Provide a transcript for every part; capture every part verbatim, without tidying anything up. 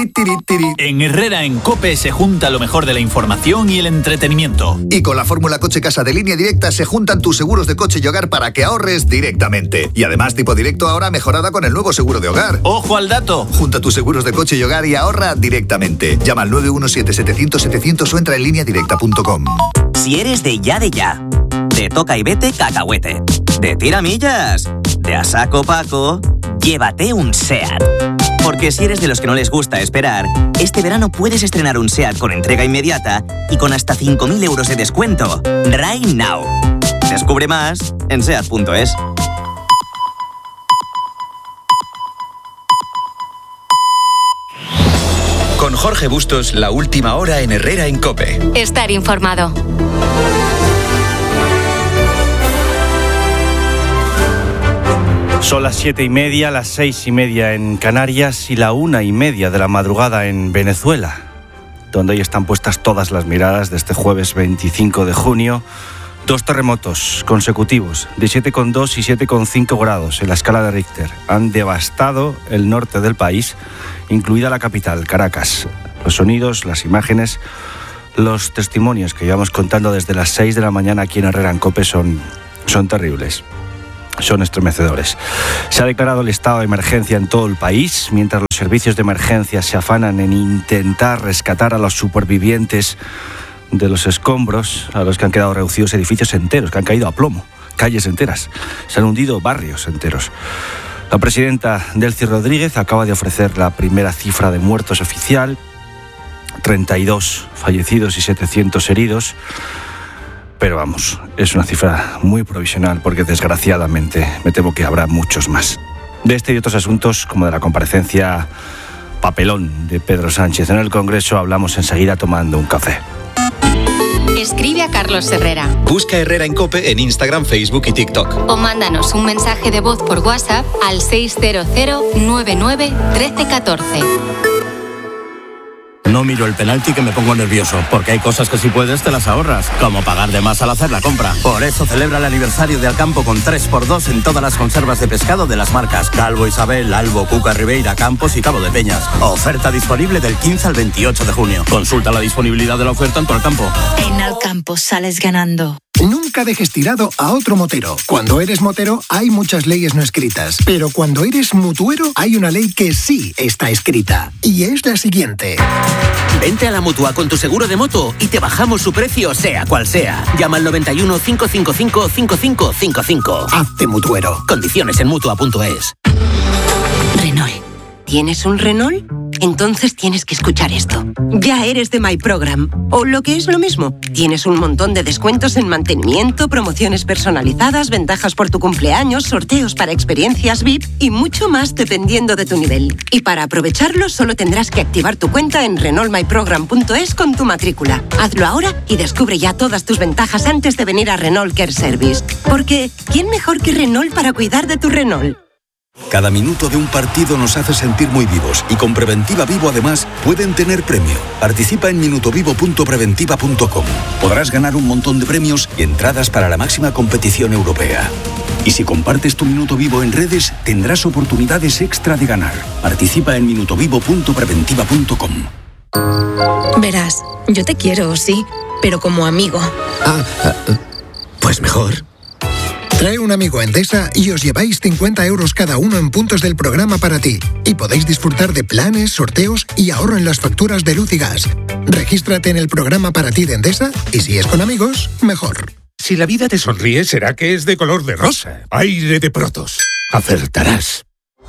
tiri, tiri, tiri. En Herrera en COPE se junta lo mejor de la información y el entretenimiento. Y con la fórmula Coche Casa de Línea Directa se juntan tus seguros de coche y hogar para que ahorres directamente. Y además tipo directo ahora mejorada con el nuevo seguro de hogar. ¡Ojo al dato! Junta tus seguros de coche y hogar y ahorra directamente. Llama al nueve uno siete, setecientos, setecientos o entra en línea directa punto com. Si eres de ya de ya, de toca y vete cacahuete, de tiramillas, de a saco Paco, llévate un SEAT. Porque si eres de los que no les gusta esperar, este verano puedes estrenar un SEAT con entrega inmediata y con hasta cinco mil euros de descuento. Right now. Descubre más en seat punto es. Con Jorge Bustos, la última hora en Herrera en COPE. Estar informado. Son las siete y media, las seis y media en Canarias y la una y media de la madrugada en Venezuela, donde hoy están puestas todas las miradas de este jueves veinticinco de junio. Dos terremotos consecutivos de siete coma dos y siete coma cinco grados en la escala de Richter han devastado el norte del país, incluida la capital, Caracas. Los sonidos, las imágenes, los testimonios que llevamos contando desde las seis de la mañana aquí en Herrera en COPE son, son terribles. Son estremecedores. Se ha declarado el estado de emergencia en todo el país, mientras los servicios de emergencia se afanan en intentar rescatar a los supervivientes de los escombros, a los que han quedado reducidos edificios enteros, que han caído a plomo, calles enteras, se han hundido barrios enteros. La presidenta Delcy Rodríguez acaba de ofrecer la primera cifra de muertos oficial, treinta y dos fallecidos y setecientos heridos. Pero vamos, es una cifra muy provisional porque desgraciadamente me temo que habrá muchos más. De este y otros asuntos, como de la comparecencia papelón de Pedro Sánchez en el Congreso, hablamos enseguida tomando un café. Escribe a Carlos Herrera. Busca Herrera en COPE en Instagram, Facebook y TikTok. O mándanos un mensaje de voz por WhatsApp al seis cero cero, nueve nueve, uno tres uno cuatro. No miro el penalti que me pongo nervioso, porque hay cosas que si puedes te las ahorras, como pagar de más al hacer la compra. Por eso celebra el aniversario de Alcampo con tres por dos en todas las conservas de pescado de las marcas Calvo Isabel, Albo, Cuca Ribeira, Campos y Cabo de Peñas. Oferta disponible del quince al veintiocho de junio. Consulta la disponibilidad de la oferta en tu Alcampo. En Alcampo sales ganando. Nunca dejes tirado a otro motero. Cuando eres motero hay muchas leyes no escritas, pero cuando eres mutuero hay una ley que sí está escrita, y es la siguiente. Vente a la Mutua con tu seguro de moto y te bajamos su precio sea cual sea. Llama al noventa y uno, cinco cinco cinco, cinco cinco cinco cinco. Hazte mutuero. Condiciones en mutua punto es. Renault. ¿Tienes un Renault? Entonces tienes que escuchar esto. Ya eres de My Program. O lo que es lo mismo, tienes un montón de descuentos en mantenimiento, promociones personalizadas, ventajas por tu cumpleaños, sorteos para experiencias V I P y mucho más dependiendo de tu nivel. Y para aprovecharlo solo tendrás que activar tu cuenta en renault my program punto es con tu matrícula. Hazlo ahora y descubre ya todas tus ventajas antes de venir a Renault Care Service. Porque, ¿quién mejor que Renault para cuidar de tu Renault? Cada minuto de un partido nos hace sentir muy vivos y con Preventiva Vivo además pueden tener premio. Participa en minutovivo punto preventiva punto com. Podrás ganar un montón de premios y entradas para la máxima competición europea. Y si compartes tu minuto vivo en redes, tendrás oportunidades extra de ganar. Participa en minutovivo punto preventiva punto com. Verás, yo te quiero, sí, pero como amigo. Ah, pues mejor. Trae un amigo a Endesa y os lleváis cincuenta euros cada uno en puntos del programa para ti. Y podéis disfrutar de planes, sorteos y ahorro en las facturas de luz y gas. Regístrate en el programa para ti de Endesa y si es con amigos, mejor. Si la vida te sonríe, será que es de color de rosa. Aire de Protos. Acertarás.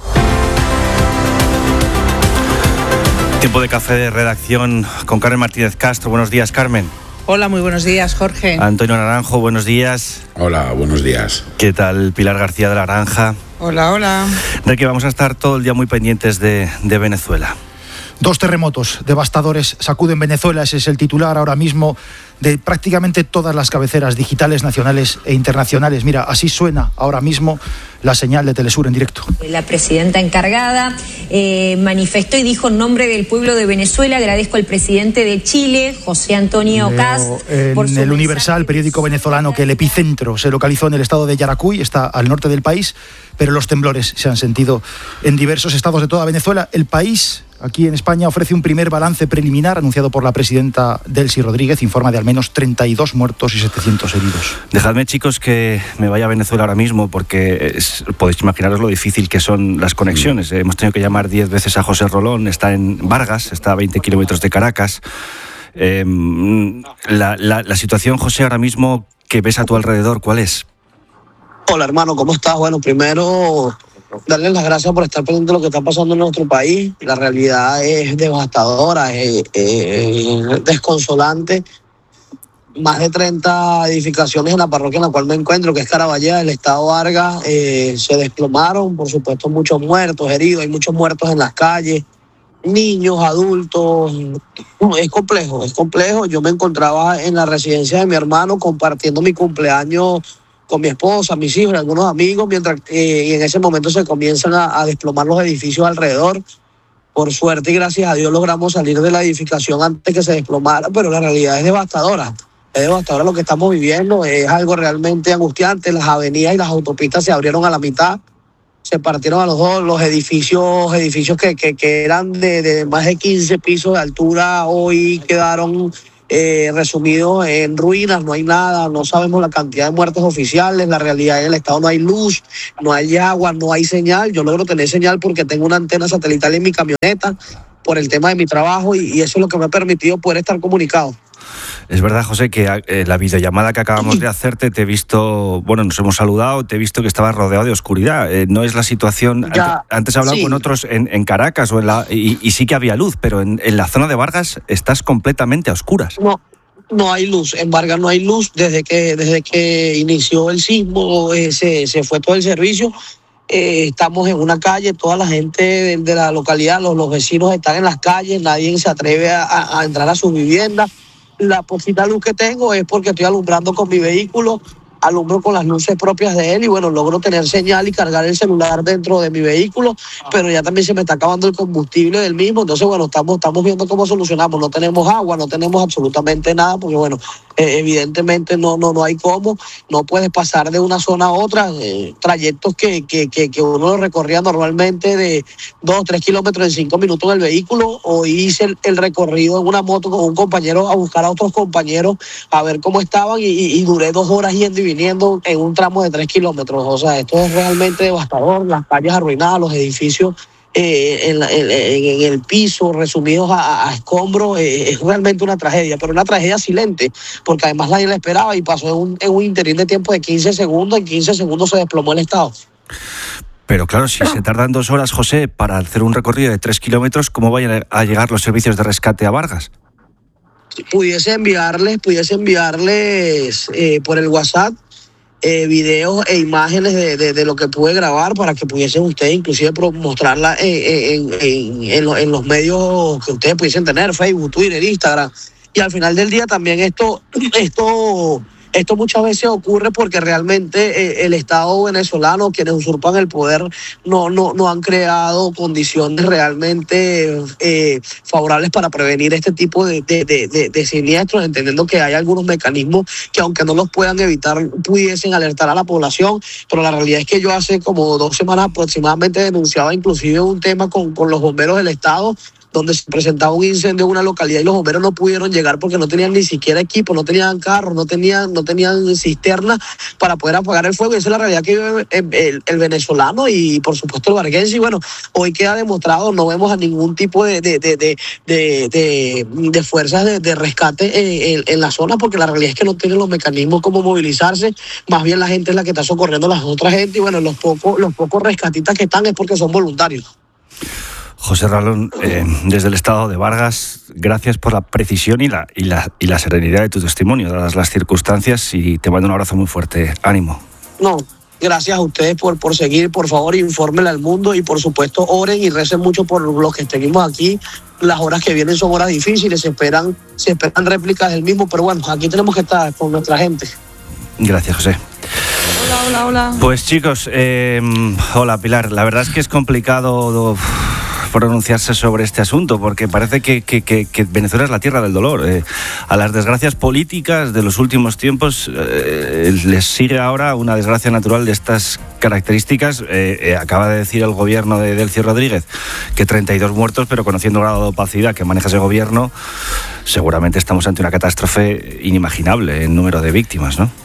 Tiempo de café de redacción con Carmen Martínez Castro. Buenos días, Carmen. Hola, muy buenos días, Jorge. Antonio Naranjo, buenos días. Hola, buenos días. ¿Qué tal, Pilar García de la Granja? Hola, hola. De que vamos a estar todo el día muy pendientes de, de Venezuela. Dos terremotos devastadores sacuden Venezuela, ese es el titular ahora mismo de prácticamente todas las cabeceras digitales nacionales e internacionales. Mira, así suena ahora mismo la señal de Telesur en directo. La presidenta encargada eh, manifestó y dijo en nombre del pueblo de Venezuela, agradezco al presidente de Chile, José Antonio Kast. En por el Universal, periódico venezolano, que el epicentro se localizó en el estado de Yaracuy, está al norte del país, pero los temblores se han sentido en diversos estados de toda Venezuela. El país aquí en España ofrece un primer balance preliminar anunciado por la presidenta Delcy Rodríguez. Informa de al menos treinta y dos muertos y setecientos heridos. Dejadme, chicos, que me vaya a Venezuela ahora mismo, porque es, podéis imaginaros lo difícil que son las conexiones. Mm. Hemos tenido que llamar diez veces a José Rolón. Está en Vargas, está a veinte kilómetros de Caracas. Eh, la, la, la situación, José, ahora mismo que ves a tu alrededor, ¿cuál es? Hola, hermano, ¿cómo estás? Bueno, primero, darles las gracias por estar pendiente de lo que está pasando en nuestro país. La realidad es devastadora, es, es desconsolante. Más de treinta edificaciones en la parroquia en la cual me encuentro, que es Caraballeda, del estado Vargas, eh, se desplomaron. Por supuesto, muchos muertos, heridos, hay muchos muertos en las calles, niños, adultos. Es complejo, es complejo. Yo me encontraba en la residencia de mi hermano compartiendo mi cumpleaños con mi esposa, mis hijos y algunos amigos, mientras eh, en ese momento se comienzan a, a desplomar los edificios alrededor. Por suerte y gracias a Dios logramos salir de la edificación antes que se desplomara, pero la realidad es devastadora. Es devastadora lo que estamos viviendo, es algo realmente angustiante. Las avenidas y las autopistas se abrieron a la mitad, se partieron a los dos. Los edificios edificios que, que, que eran de, de más de quince pisos de altura hoy quedaron eh, resumidos en ruinas, no hay nada, no sabemos la cantidad de muertes oficiales. La realidad en el estado no hay luz, no hay agua, no hay señal. Yo logro tener señal porque tengo una antena satelital en mi camioneta por el tema de mi trabajo y, y eso es lo que me ha permitido poder estar comunicado. Es verdad, José, que eh, la videollamada que acabamos de hacerte, te he visto, bueno, nos hemos saludado, te he visto que estabas rodeado de oscuridad. Eh, no es la situación, ya, antes he hablado sí. con otros en, en Caracas o en la, y, y sí que había luz, pero en, en la zona de Vargas estás completamente a oscuras. No, no hay luz, en Vargas no hay luz. Desde que, desde que inició el sismo eh, se, se fue todo el servicio. Eh, estamos en una calle, toda la gente de, de la localidad, los, los vecinos están en las calles, nadie se atreve a, a entrar a sus viviendas. La poquita luz que tengo es porque estoy alumbrando con mi vehículo, alumbro con las luces propias de él y bueno, logro tener señal y cargar el celular dentro de mi vehículo, pero ya también se me está acabando el combustible del mismo, entonces bueno, estamos, estamos viendo cómo solucionamos. No tenemos agua, no tenemos absolutamente nada, porque bueno, eh, evidentemente no, no, no hay cómo, no puedes pasar de una zona a otra, eh, trayectos que, que, que, que uno lo recorría normalmente de dos, tres kilómetros en cinco minutos en el vehículo. Hoy hice el, el recorrido en una moto con un compañero a buscar a otros compañeros a ver cómo estaban y, y, y duré dos horas yendo y viniendo en un tramo de tres kilómetros. O sea, esto es realmente devastador, las calles arruinadas, los edificios eh, en, en, en el piso, resumidos a, a escombros. Eh, es realmente una tragedia, pero una tragedia silente, porque además nadie la esperaba y pasó en un, en un interín de tiempo de quince segundos, en quince segundos se desplomó el estado. Pero claro, si se tardan dos horas, José, para hacer un recorrido de tres kilómetros, ¿cómo vayan a llegar los servicios de rescate a Vargas? Pudiese enviarles, pudiese enviarles eh, por el WhatsApp eh, videos e imágenes de, de, de lo que pude grabar para que pudiesen ustedes inclusive mostrarla en, en, en, en, los, en los medios que ustedes pudiesen tener, Facebook, Twitter, Instagram. Y al final del día también esto, esto, esto muchas veces ocurre porque realmente eh, el Estado venezolano, quienes usurpan el poder, no, no, no han creado condiciones realmente eh, favorables para prevenir este tipo de, de, de, de, de siniestros, entendiendo que hay algunos mecanismos que aunque no los puedan evitar, pudiesen alertar a la población. Pero la realidad es que yo hace como dos semanas aproximadamente denunciaba inclusive un tema con, con los bomberos del Estado, donde se presentaba un incendio en una localidad y los bomberos no pudieron llegar porque no tenían ni siquiera equipo, no tenían carros, no tenían, no tenían cisternas para poder apagar el fuego. Y esa es la realidad que vive el, el, el venezolano y por supuesto el varguense. Y bueno, hoy queda demostrado, no vemos a ningún tipo de, de, de, de, de, de, de fuerzas de, de rescate en, en la zona, porque la realidad es que no tienen los mecanismos como movilizarse. Más bien la gente es la que está socorriendo a las otras gente y bueno, los pocos, los pocos rescatistas que están es porque son voluntarios. José Rolón, eh, desde el estado de Vargas, gracias por la precisión y la, y, la, y la serenidad de tu testimonio, dadas las circunstancias, y te mando un abrazo muy fuerte. Ánimo. No, gracias a ustedes por, por seguir. Por favor, infórmenle al mundo y por supuesto oren y recen mucho por los que seguimos aquí. Las horas que vienen son horas difíciles, se esperan, se esperan réplicas del mismo, pero bueno, aquí tenemos que estar con nuestra gente. Gracias, José. Hola, hola, hola. Pues chicos, eh, hola Pilar, la verdad es que es complicado pronunciarse sobre este asunto, porque parece que, que, que, que Venezuela es la tierra del dolor. Eh, a las desgracias políticas de los últimos tiempos eh, les sigue ahora una desgracia natural de estas características. Eh, eh, acaba de decir el gobierno de Delcy Rodríguez que treinta y dos muertos, pero conociendo el grado de opacidad que maneja ese gobierno, seguramente estamos ante una catástrofe inimaginable en número de víctimas, ¿no?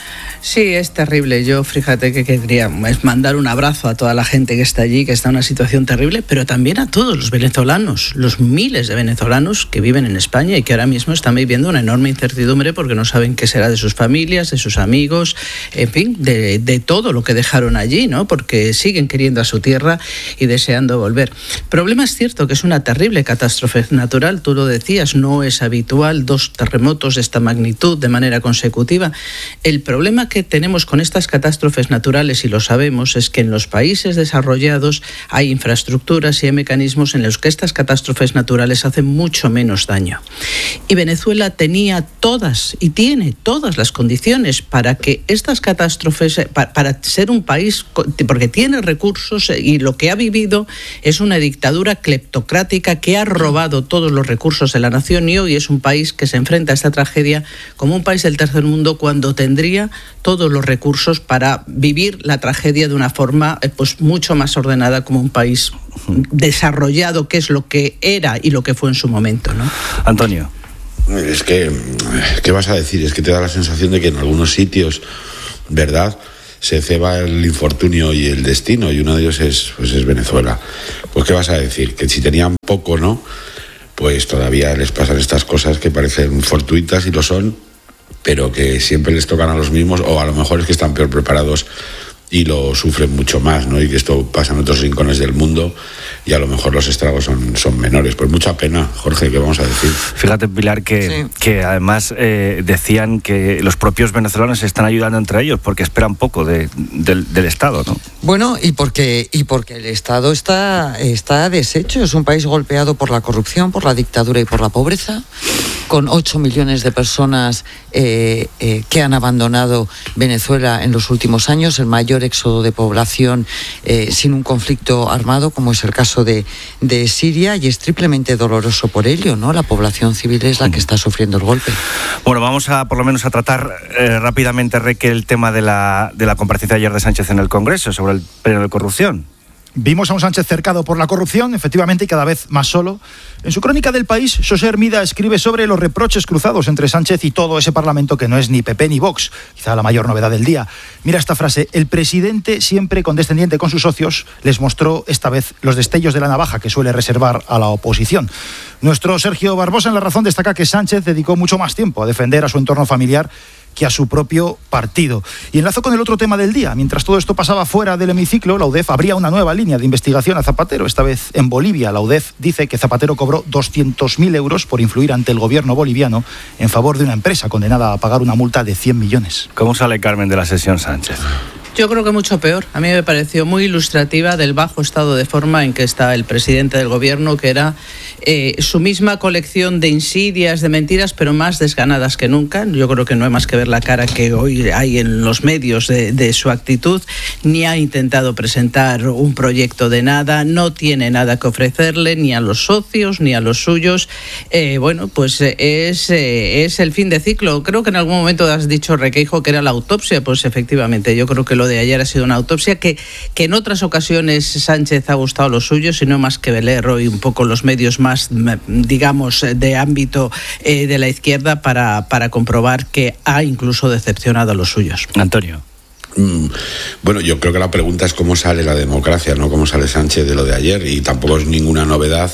Sí, es terrible. Yo, fíjate que querría es mandar un abrazo a toda la gente que está allí, que está en una situación terrible, pero también a todos los venezolanos, los miles de venezolanos que viven en España y que ahora mismo están viviendo una enorme incertidumbre porque no saben qué será de sus familias, de sus amigos, en fin, de, de todo lo que dejaron allí, ¿no? Porque siguen queriendo a su tierra y deseando volver. El problema es cierto que es una terrible catástrofe natural, tú lo decías, no es habitual dos terremotos de esta magnitud de manera consecutiva. El problema que que tenemos con estas catástrofes naturales, y lo sabemos, es que en los países desarrollados hay infraestructuras y hay mecanismos en los que estas catástrofes naturales hacen mucho menos daño. Y Venezuela tenía todas y tiene todas las condiciones para que estas catástrofes, para, para ser un país, porque tiene recursos y lo que ha vivido es una dictadura cleptocrática que ha robado todos los recursos de la nación y hoy es un país que se enfrenta a esta tragedia como un país del tercer mundo cuando tendría todos los recursos para vivir la tragedia de una forma eh, pues mucho más ordenada como un país desarrollado, que es lo que era y lo que fue en su momento, ¿no? Antonio. Es que, ¿qué vas a decir? Es que te da la sensación de que en algunos sitios, ¿verdad?, se ceba el infortunio y el destino, y uno de ellos es, pues es Venezuela. Pues ¿qué vas a decir? Que si tenían poco, ¿no?, pues todavía les pasan estas cosas que parecen fortuitas y lo son, pero que siempre les tocan a los mismos, o a lo mejor es que están peor preparados y lo sufren mucho más, ¿no? Y que esto pasa en otros rincones del mundo y a lo mejor los estragos son, son menores. Pues mucha pena, Jorge, ¿qué vamos a decir? Fíjate, Pilar, que, sí. que además eh, decían que los propios venezolanos se están ayudando entre ellos porque esperan poco de, del, del Estado, ¿no? Bueno, y porque, y porque el Estado está, está deshecho. Es un país golpeado por la corrupción, por la dictadura y por la pobreza, con ocho millones de personas eh, eh, que han abandonado Venezuela en los últimos años, el mayor éxodo de población eh, sin un conflicto armado, como es el caso de, de Siria, y es triplemente doloroso por ello, ¿no? La población civil es la que está sufriendo el golpe. Bueno, vamos a por lo menos a tratar eh, rápidamente, Reque, el tema de la, de la comparecencia ayer de Sánchez en el Congreso sobre el pleno de corrupción. Vimos a un Sánchez cercado por la corrupción, efectivamente, y cada vez más solo. En su crónica del País, José Hermida escribe sobre los reproches cruzados entre Sánchez y todo ese Parlamento que no es ni P P ni Vox, quizá la mayor novedad del día. Mira esta frase: el presidente, siempre condescendiente con sus socios, les mostró esta vez los destellos de la navaja que suele reservar a la oposición. Nuestro Sergio Barbosa en La Razón destaca que Sánchez dedicó mucho más tiempo a defender a su entorno familiar que a su propio partido. Y enlazo con el otro tema del día. Mientras todo esto pasaba fuera del hemiciclo, la U D E F abría una nueva línea de investigación a Zapatero, esta vez en Bolivia. La U D E F dice que Zapatero cobró doscientos mil euros por influir ante el gobierno boliviano en favor de una empresa condenada a pagar una multa de cien millones. ¿Cómo sale, Carmen, de la sesión Sánchez? Yo creo que mucho peor. A mí me pareció muy ilustrativa del bajo estado de forma en que está el presidente del gobierno, que era eh, su misma colección de insidias, de mentiras, pero más desganadas que nunca. Yo creo que no hay más que ver la cara que hoy hay en los medios de, de su actitud. Ni ha intentado presentar un proyecto de nada, no tiene nada que ofrecerle ni a los socios ni a los suyos. Eh, bueno, pues es, eh, es el fin de ciclo. Creo que en algún momento has dicho, Requeijo, que era la autopsia. Pues efectivamente, yo creo que lo de ayer ha sido una autopsia que, que en otras ocasiones Sánchez ha gustado a los suyos, y no más que leer hoy un poco los medios más, digamos, de ámbito eh, de la izquierda para, para comprobar que ha incluso decepcionado a los suyos. Antonio. Mm, bueno, yo creo que la pregunta es cómo sale la democracia, no cómo sale Sánchez de lo de ayer, y tampoco es ninguna novedad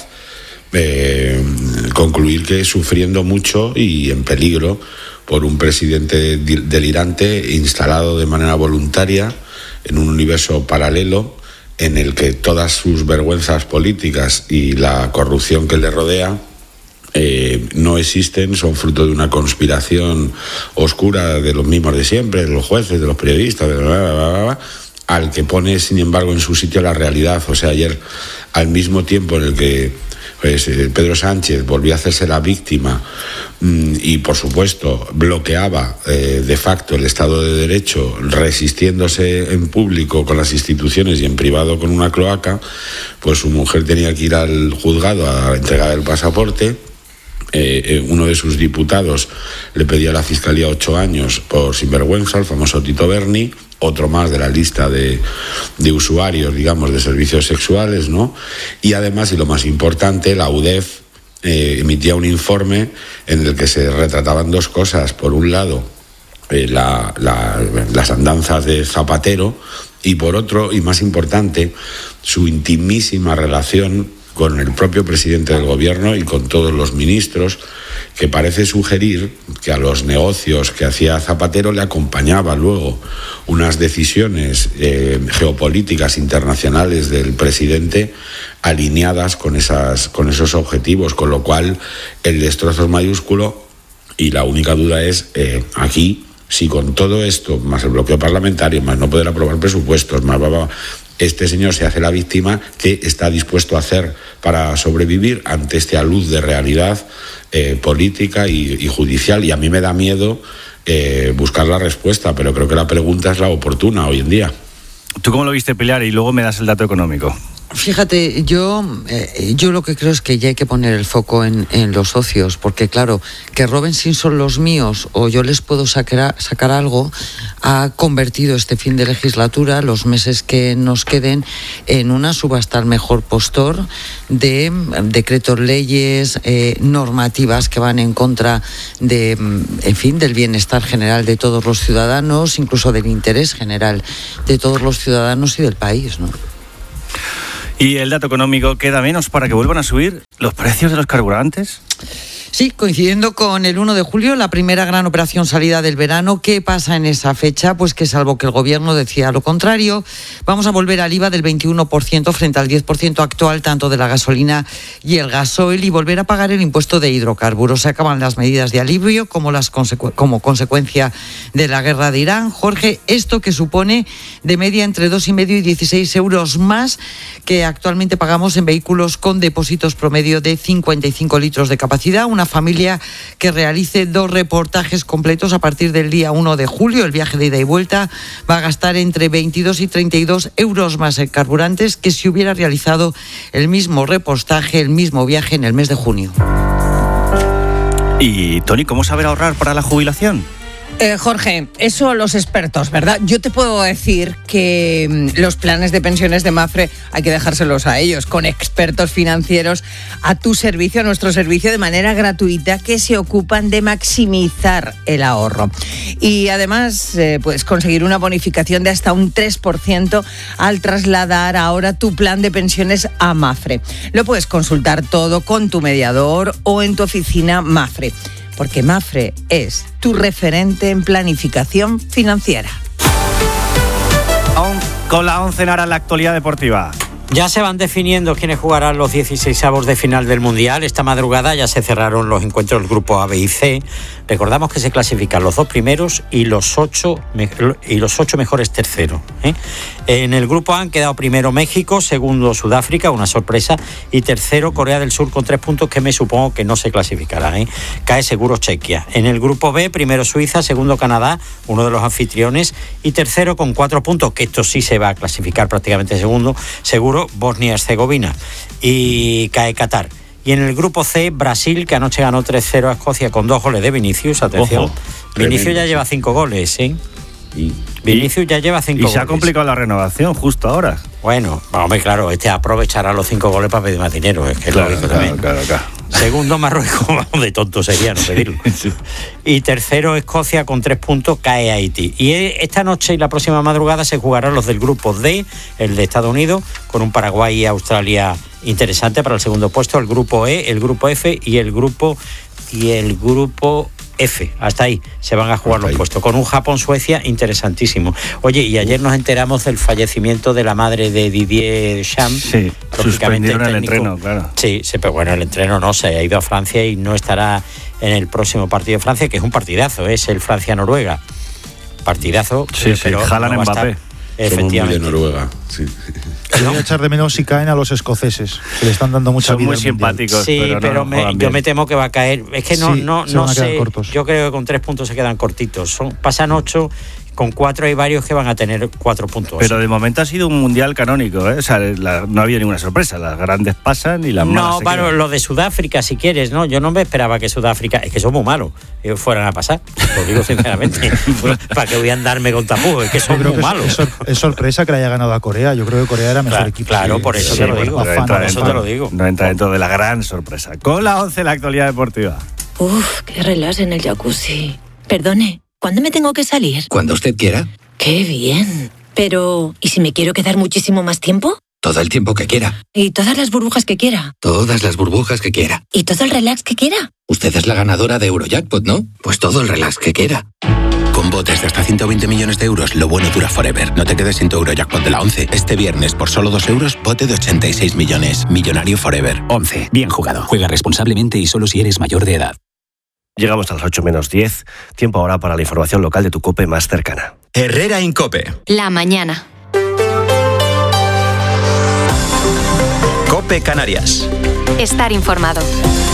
eh, concluir que sufriendo mucho y en peligro por un presidente delirante instalado de manera voluntaria en un universo paralelo en el que todas sus vergüenzas políticas y la corrupción que le rodea eh, no existen, son fruto de una conspiración oscura de los mismos de siempre, de los jueces, de los periodistas, de bla, bla, bla, bla, al que pone, sin embargo, en su sitio la realidad. O sea, ayer, al mismo tiempo en el que pues eh, Pedro Sánchez volvió a hacerse la víctima mmm, y, por supuesto, bloqueaba eh, de facto el Estado de Derecho, resistiéndose en público con las instituciones y en privado con una cloaca, pues su mujer tenía que ir al juzgado a entregar el pasaporte. Eh, eh, uno de sus diputados le pedía a la Fiscalía ocho años por sinvergüenza, el famoso Tito Berni, otro más de la lista de, de usuarios, digamos, de servicios sexuales, ¿no? Y además, y lo más importante, la U D E F eh, emitía un informe en el que se retrataban dos cosas. Por un lado, eh, la, la, las andanzas de Zapatero, y por otro, y más importante, su intimísima relación con el propio presidente del gobierno y con todos los ministros, que parece sugerir que a los negocios que hacía Zapatero le acompañaba luego unas decisiones eh, geopolíticas internacionales del presidente alineadas con, esas, con esos objetivos, con lo cual el destrozo es mayúsculo y la única duda es eh, aquí, si con todo esto, más el bloqueo parlamentario, más no poder aprobar presupuestos, más... Bla, bla, este señor se hace la víctima, ¿qué está dispuesto a hacer para sobrevivir ante este alud de realidad eh, política y, y judicial? Y a mí me da miedo eh, buscar la respuesta, pero creo que la pregunta es la oportuna hoy en día. ¿Tú cómo lo viste, Pilar? Y luego me das el dato económico. Fíjate, yo, eh, yo lo que creo es que ya hay que poner el foco en, en los socios, porque claro, que roben sin son los míos o yo les puedo sacar, sacar algo, ha convertido este fin de legislatura, los meses que nos queden, en una subasta al mejor postor de decretos, leyes, eh, normativas que van en contra de, en fin, del bienestar general de todos los ciudadanos, incluso del interés general de todos los ciudadanos y del país, ¿no? ¿Y el dato económico queda menos para que vuelvan a subir los precios de los carburantes? Sí, coincidiendo con el uno de julio, la primera gran operación salida del verano. ¿Qué pasa en esa fecha? Pues que salvo que el gobierno decida lo contrario, vamos a volver al I V A del veintiuno por ciento frente al diez por ciento actual, tanto de la gasolina y el gasoil, y volver a pagar el impuesto de hidrocarburos. Se acaban las medidas de alivio como, las consecu- como consecuencia de la guerra de Irán. Jorge, esto que supone de media entre dos y medio y dieciséis euros más que actualmente pagamos en vehículos con depósitos promedio de cincuenta y cinco litros de capacidad. Una familia que realice dos reportajes completos a partir del día uno de julio, el viaje de ida y vuelta, va a gastar entre veintidós y treinta y dos euros más en carburantes que si hubiera realizado el mismo reportaje, el mismo viaje en el mes de junio. Y, Tony, ¿cómo saber ahorrar para la jubilación? Eh, Jorge, eso los expertos, ¿verdad? Yo te puedo decir que mmm, los planes de pensiones de Mapfre hay que dejárselos a ellos, con expertos financieros a tu servicio, a nuestro servicio, de manera gratuita, que se ocupan de maximizar el ahorro. Y además eh, puedes conseguir una bonificación de hasta un tres por ciento al trasladar ahora tu plan de pensiones a Mapfre. Lo puedes consultar todo con tu mediador o en tu oficina Mapfre, porque Mapfre es tu referente en planificación financiera. Con la once en Ara, la actualidad deportiva. Ya se van definiendo quiénes jugarán los dieciseisavos de final del Mundial. Esta madrugada ya se cerraron los encuentros del grupo A, B y C. Recordamos que se clasifican los dos primeros y los ocho, y los ocho mejores terceros, ¿eh? En el grupo A han quedado primero México, segundo Sudáfrica, una sorpresa, y tercero Corea del Sur con tres puntos, que me supongo que no se clasificará, ¿eh? Cae seguro Chequia. En el grupo B, primero Suiza, segundo Canadá, uno de los anfitriones, y tercero con cuatro puntos, que esto sí se va a clasificar prácticamente segundo, seguro Bosnia-Herzegovina, y cae Qatar. Y en el grupo C, Brasil, que anoche ganó tres cero a Escocia con dos goles de Vinicius. Atención, Ojo, Vinicius tremendo, ya lleva cinco goles, ¿eh? Y, Vinicius ya lleva cinco goles. Y se ha complicado la renovación justo ahora. Bueno, hombre, claro, este aprovechará los cinco goles para pedir más dinero, es que es claro, lógico claro, también. Claro, claro. Segundo, Marruecos, vamos, de tonto sería no pedirlo. Sí. Y tercero, Escocia, con tres puntos, cae Haití. Y esta noche y la próxima madrugada se jugarán los del grupo D, el de Estados Unidos, con un Paraguay y Australia interesante para el segundo puesto, el grupo E, el grupo F y el grupo y el grupo F. Hasta ahí se van a jugar Hasta los ahí. puestos, con un Japón-Suecia interesantísimo. Oye, y ayer nos enteramos del fallecimiento de la madre de Didier Deschamps. Sí, suspendieron el, el entreno, claro. Sí, sí, pero bueno, el entreno no, se ha ido a Francia y no estará en el próximo partido de Francia, que es un partidazo, es el Francia-Noruega. Partidazo. Sí, pero sí, Haaland no Mbappé. Efectivamente. Somos muy de Noruega, sí. Yo voy a echar de menos si caen a los escoceses, que le están dando mucha Son vida. muy al Mundial. simpáticos. Sí, pero, pero, no me- juegan yo bien. me temo que va a caer. Es que no, Sí, no, se no van a quedar sé. cortos. Yo creo que con tres puntos se quedan cortitos. Son, pasan ocho, con cuatro hay varios que van a tener cuatro puntos. Pero de momento ha sido un mundial canónico, ¿eh? O sea, la- no ha habido ninguna sorpresa. Las grandes pasan y las malas No, se bueno, quedan. lo de Sudáfrica, si quieres, ¿no? Yo no me esperaba que Sudáfrica, es que son muy malos, que fueran a pasar. Lo digo sinceramente. ¿Para qué voy a andarme con tapujos? Es que Yo son creo muy que es, malos. es sor- es sorpresa que le haya ganado a Corea. Yo creo que Corea era mejor Claro, equipo. claro, Sí, por eso sí, te lo bueno, digo. afán, Pero entra por eso afán. te lo digo. No entra dentro de la gran sorpresa. Con la once, la actualidad deportiva. Uf, qué relax en el jacuzzi. Perdone, ¿cuándo me tengo que salir? Cuando usted quiera, Qué bien. Pero, ¿y si me quiero quedar muchísimo más tiempo? todo el tiempo que quiera, ¿Y todas las burbujas que quiera? todas las burbujas que quiera. ¿Y todo el relax que quiera? Usted es la ganadora de Eurojackpot, ¿no? Pues todo el relax que quiera. Con botes de hasta ciento veinte millones de euros, lo bueno dura forever. No te quedes sin tu Eurojackpot de la once. Este viernes, por solo dos euros, bote de ochenta y seis millones. Millonario forever. once. Bien jugado. Juega responsablemente y solo si eres mayor de edad. Llegamos a las ocho menos diez. Tiempo ahora para la información local de tu COPE más cercana. Herrera Incope. La mañana. Cope Canarias. Estar informado.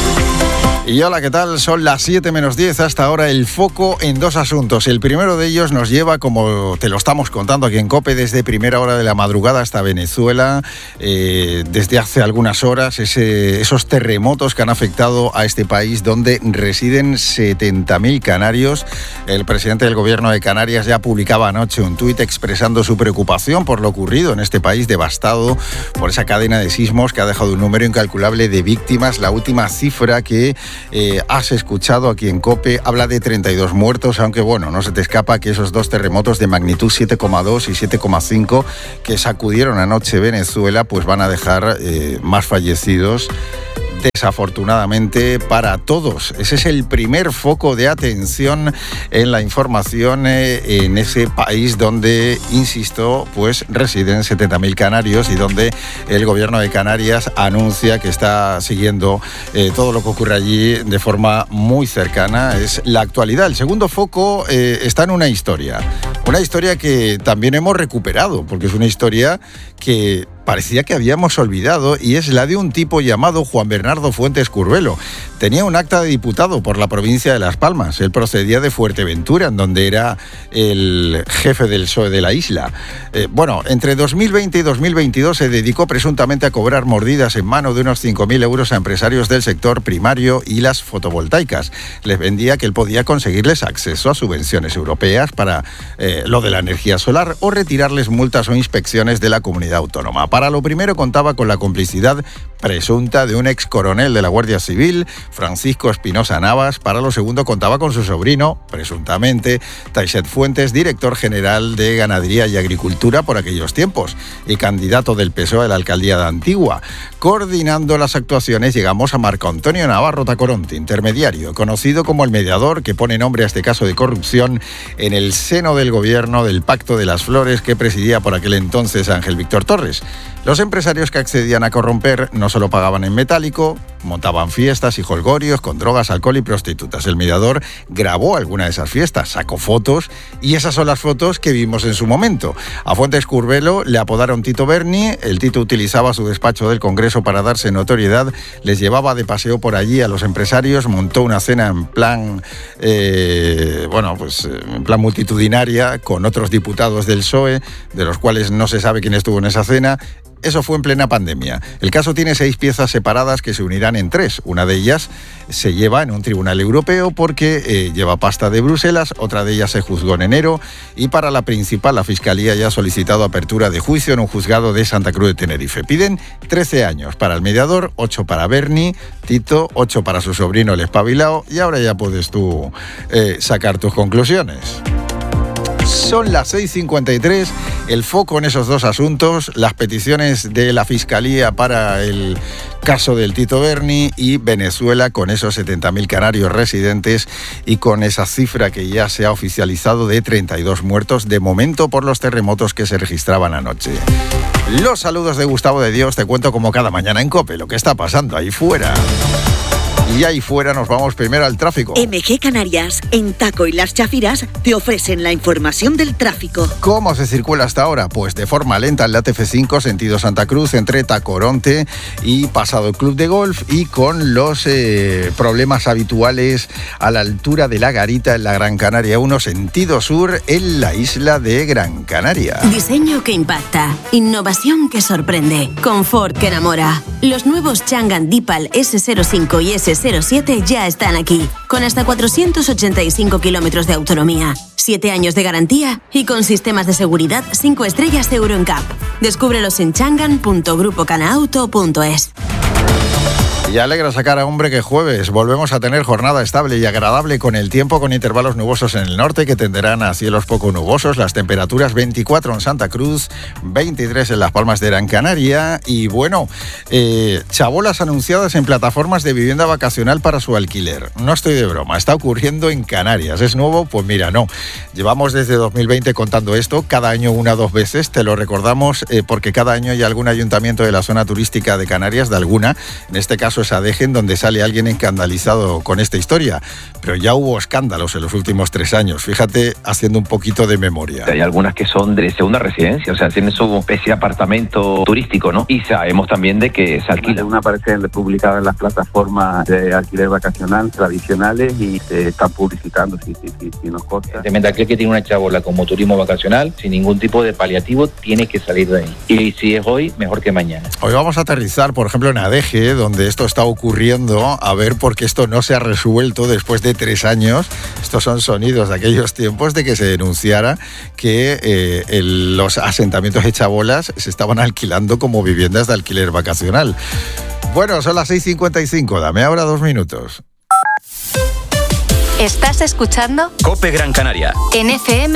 Y hola, ¿qué tal? Son las siete menos diez. Hasta ahora el foco en dos asuntos. El primero de ellos nos lleva, como te lo estamos contando aquí en COPE, desde primera hora de la madrugada hasta Venezuela. Eh, desde hace algunas horas, ese, esos terremotos que han afectado a este país donde residen setenta mil canarios. El presidente del gobierno de Canarias ya publicaba anoche un tuit expresando su preocupación por lo ocurrido en este país devastado por esa cadena de sismos que ha dejado un número incalculable de víctimas. La última cifra que Eh, has escuchado aquí en COPE habla de treinta y dos muertos, aunque bueno, no se te escapa que esos dos terremotos de magnitud siete coma dos y siete coma cinco que sacudieron anoche Venezuela, pues van a dejar eh, más fallecidos, desafortunadamente para todos. Ese es el primer foco de atención en la información eh, en ese país donde, insisto, pues residen setenta mil canarios y donde el gobierno de Canarias anuncia que está siguiendo eh, todo lo que ocurre allí de forma muy cercana. Es la actualidad. El segundo foco eh, está en una historia. Una historia que también hemos recuperado, porque es una historia que parecía que habíamos olvidado, y es la de un tipo llamado Juan Bernardo Fuentes Curbelo. Tenía un acta de diputado por la provincia de Las Palmas. Él procedía de Fuerteventura, en donde era el jefe del P S O E de la isla. Eh, bueno, entre dos mil veinte y dos mil veintidós se dedicó presuntamente a cobrar mordidas en mano de unos cinco mil euros a empresarios del sector primario y las fotovoltaicas. Les vendía que él podía conseguirles acceso a subvenciones europeas para eh, lo de la energía solar o retirarles multas o inspecciones de la comunidad autónoma. Para lo primero contaba con la complicidad presunta de un ex coronel de la Guardia Civil, Francisco Espinosa Navas. Para lo segundo contaba con su sobrino, presuntamente, Taixet Fuentes, director general de Ganadería y Agricultura por aquellos tiempos y candidato del P S O E a la alcaldía de Antigua. Coordinando las actuaciones llegamos a Marco Antonio Navarro Tacoronte, intermediario, conocido como el mediador que pone nombre a este caso de corrupción en el seno del gobierno del Pacto de las Flores que presidía por aquel entonces Ángel Víctor Torres. Los empresarios que accedían a corromper no solo pagaban en metálico, montaban fiestas y jolgorios con drogas, alcohol y prostitutas. El mediador grabó alguna de esas fiestas, sacó fotos, y esas son las fotos que vimos en su momento. A Fuentes Curbelo le apodaron Tito Berni. El Tito utilizaba su despacho del Congreso para darse notoriedad, les llevaba de paseo por allí a los empresarios, montó una cena en plan, eh, bueno, pues en plan multitudinaria con otros diputados del P S O E, de los cuales no se sabe quién estuvo en esa cena. Eso fue en plena pandemia. El caso tiene seis piezas separadas que se unirán en tres. Una de ellas se lleva en un tribunal europeo porque eh, lleva pasta de Bruselas, otra de ellas se juzgó en enero, y para la principal la Fiscalía ya ha solicitado apertura de juicio en un juzgado de Santa Cruz de Tenerife. Piden trece años para el mediador, ocho para Berni, Tito, ocho para su sobrino el espabilao, y ahora ya puedes tú eh, sacar tus conclusiones. Son las seis cincuenta y tres, el foco en esos dos asuntos, las peticiones de la Fiscalía para el caso del Tito Berni y Venezuela con esos setenta mil canarios residentes y con esa cifra que ya se ha oficializado de treinta y dos muertos de momento por los terremotos que se registraban anoche. Los saludos de Gustavo de Dios, te cuento como cada mañana en COPE lo que está pasando ahí fuera. Y ahí fuera nos vamos primero al tráfico. M G Canarias, en Taco y Las Chafiras, te ofrecen la información del tráfico. ¿Cómo se circula hasta ahora? Pues de forma lenta en la T F cinco, sentido Santa Cruz, entre Tacoronte y pasado el Club de Golf, y con los eh, problemas habituales a la altura de la Garita en la Gran Canaria uno, sentido sur, en la isla de Gran Canaria. Diseño que impacta, innovación que sorprende, confort que enamora. Los nuevos Changan Deepal ese cero cinco y ese cero siete ya están aquí, con hasta cuatrocientos ochenta y cinco kilómetros de autonomía, siete años de garantía y con sistemas de seguridad cinco estrellas Euro N C A P. Descúbrelos en changan punto grupo canaauto punto es. Y alegra sacar a hombre que jueves volvemos a tener jornada estable y agradable con el tiempo, con intervalos nubosos en el norte que tenderán a cielos poco nubosos. Las temperaturas veinticuatro en Santa Cruz, veintitrés en Las Palmas de Gran Canaria. Y bueno, eh, chabolas anunciadas en plataformas de vivienda vacacional para su alquiler. No estoy de broma, está ocurriendo en Canarias. ¿Es nuevo? Pues mira, no. Llevamos desde dos mil veinte contando esto, cada año una o dos veces. Te lo recordamos eh, porque cada año hay algún ayuntamiento de la zona turística de Canarias, de alguna, en este caso es Adeje, donde sale alguien escandalizado con esta historia. Pero ya hubo escándalos en los últimos tres años. Fíjate, haciendo un poquito de memoria. Hay algunas que son de segunda residencia, o sea, tienen su especie de apartamento turístico, ¿no? Y sabemos también de que se alquila. Una aparece publicada en las plataformas de alquiler vacacional tradicionales y se están publicitando, si, si, si, si nos consta. Evidentemente, aquel que tiene una chabola como turismo vacacional, sin ningún tipo de paliativo, tiene que salir de ahí. Y si es hoy, mejor que mañana. Hoy vamos a aterrizar, por ejemplo, en Adeje, donde esto está ocurriendo, a ver por qué esto no se ha resuelto después de tres años. Estos son sonidos de aquellos tiempos de que se denunciara que eh, el, los asentamientos de chabolas se estaban alquilando como viviendas de alquiler vacacional. Bueno, son las seis cincuenta y cinco, dame ahora dos minutos. ¿Estás escuchando? COPE Gran Canaria. En F M